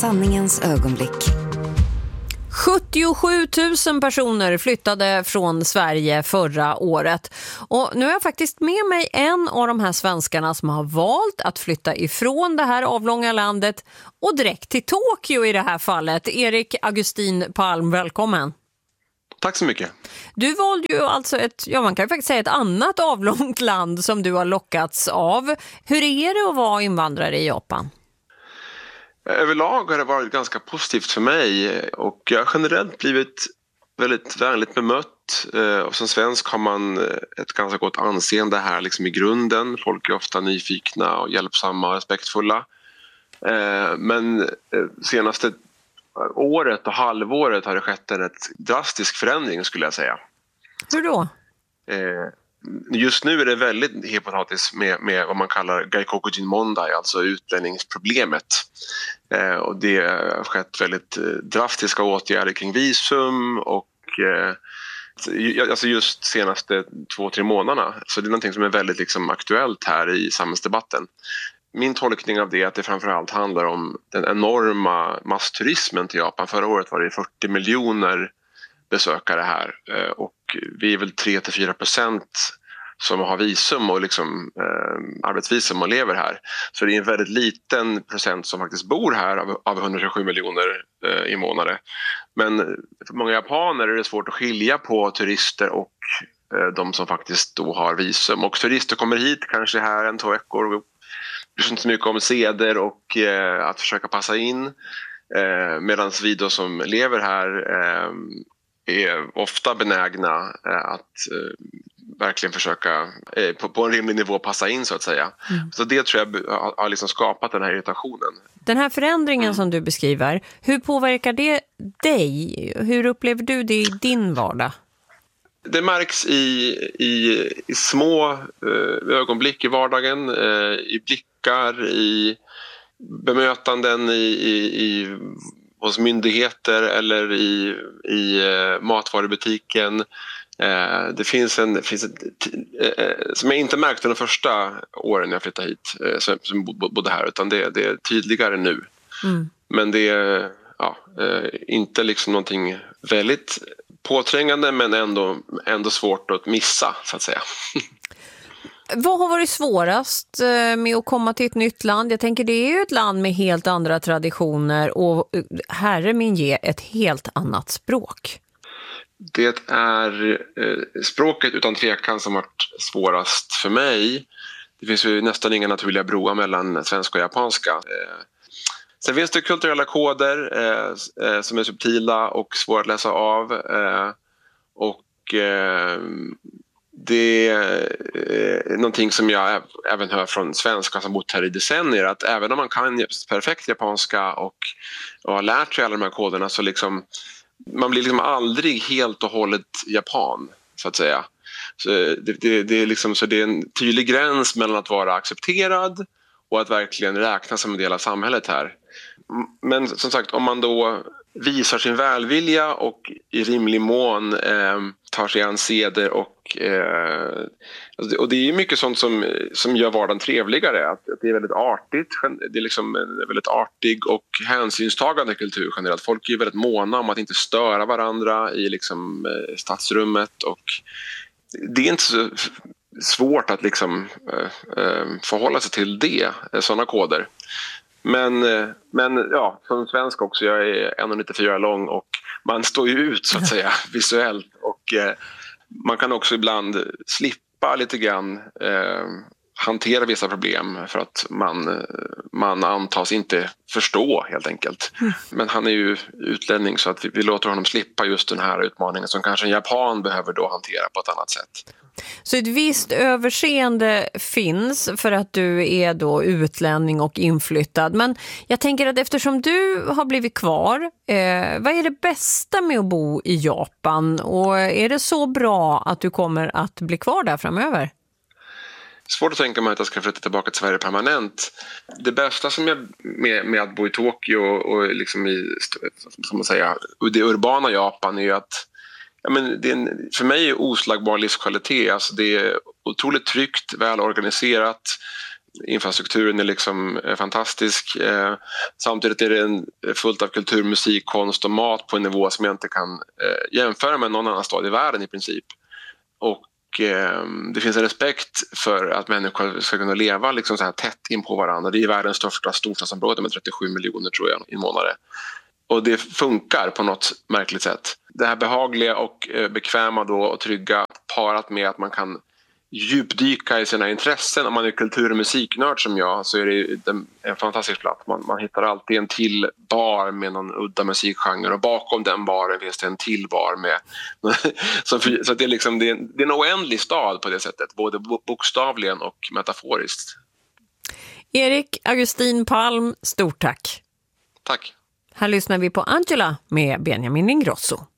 Sanningens ögonblick. 77 000 personer flyttade från Sverige förra året. Och nu är jag faktiskt med mig en av de här svenskarna som har valt att flytta ifrån det här avlånga landet och direkt till Tokyo i det här fallet. Erik Augustin Palm, välkommen. Tack så mycket. Du valde ju alltså man kan ju faktiskt säga ett annat avlångt land som du har lockats av. Hur är det att vara invandrare i Japan? Överlag har det varit ganska positivt för mig och jag har generellt blivit väldigt vänligt bemött. Och som svensk har man ett ganska gott anseende här liksom i grunden. Folk är ofta nyfikna och hjälpsamma och respektfulla. Men senaste året och halvåret har det skett en drastisk förändring skulle jag säga. Hur då? Just nu är det väldigt hypotatiskt med vad man kallar Gaikokujin Mondai, alltså utlänningsproblemet. Och det har skett väldigt drastiska åtgärder kring visum och alltså just senaste 2-3 månaderna. Så det är någonting som är väldigt liksom aktuellt här i samhällsdebatten. Min tolkning av det är att det framförallt handlar om den enorma massturismen till Japan. Förra året var det 40 miljoner besökare här och vi är väl 3-4% som har visum och liksom, arbetsvisum och lever här. Så det är en väldigt liten procent som faktiskt bor här av 127 miljoner invånare. Men för många japaner är det svårt att skilja på turister och de som faktiskt då har visum. Och turister kommer hit kanske här 1-2 veckor och bryr sig inte så mycket om seder och att försöka passa in. Medan vi då som lever här är ofta benägna att verkligen försöka på en rimlig nivå passa in så att säga. Så det tror jag har liksom skapat den här irritationen. Den här förändringen som du beskriver, hur påverkar det dig? Hur upplever du det i din vardag? Det märks i små ögonblick i vardagen, i blickar, i bemötanden hos myndigheter eller i matvarubutiken. Det finns som jag inte märkte de första åren jag flyttade hit som bodde här, utan det är tydligare nu. Men det är inte liksom någonting väldigt påträngande men ändå svårt att missa så att säga. Vad har varit svårast med att komma till ett nytt land? Jag tänker det är ju ett land med helt andra traditioner och herre min ge ett helt annat språk. Det är språket utan tvekan som varit svårast för mig. Det finns ju nästan inga naturliga broar mellan svenska och japanska. Sen finns det kulturella koder som är subtila och svåra att läsa av. Det är någonting som jag även hör från svenskar som bott här i decennier, att även om man kan perfekt japanska och har lärt sig alla de här koderna så liksom man blir liksom aldrig helt och hållet japan så att säga. Så det är liksom så det är en tydlig gräns mellan att vara accepterad och att verkligen räknas som en del av samhället här. Men som sagt, om man då visar sin välvilja och i rimlig mån tar sig an seder och det är ju mycket sånt som gör vardagen trevligare, att det är väldigt artigt, det är liksom en väldigt artig och hänsynstagande kultur generellt. Folk är ju väldigt måna om att inte störa varandra i liksom stadsrummet och det är inte så svårt att liksom förhålla sig till sådana koder. Men ja, som svensk också, jag är 1,94 lång och man står ju ut så att säga visuellt och man kan också ibland slippa lite grann hantera vissa problem för att man antas inte förstå helt enkelt. Men han är ju utlänning så att vi låter honom slippa just den här utmaningen som kanske en japan behöver då hantera på ett annat sätt. Så ett visst överseende finns för att du är då utlänning och inflyttad. Men jag tänker att eftersom du har blivit kvar, vad är det bästa med att bo i Japan? Och är det så bra att du kommer att bli kvar där framöver? Svårt att tänka mig att jag ska flytta tillbaka till Sverige permanent. Det bästa som jag med att bo i Tokyo och liksom som man säger, det urbana Japan är ju att för mig är oslagbar livskvalitet. Alltså det är otroligt tryggt, välorganiserat. infrastrukturen är liksom fantastisk. Samtidigt är det fullt av kultur, musik, konst och mat på en nivå som jag inte kan jämföra med någon annan stad i världen i princip. Och det finns en respekt för att människor ska kunna leva liksom så här tätt in på varandra. Det är världens största storstadsområde med 37 miljoner tror jag invånare. Och det funkar på något märkligt sätt. Det här behagliga och bekväma då och trygga parat med att man kan djupdyka i sina intressen. Om man är kultur- och musiknörd som jag så är det en fantastisk plats. Man hittar alltid en till bar med någon udda musikgenre och bakom den baren finns det en till bar med så det är liksom det är en oändlig stad på det sättet, både bokstavligen och metaforiskt. Erik Augustin Palm, stort tack. Tack. Här lyssnar vi på Angela med Benjamin Ingrosso.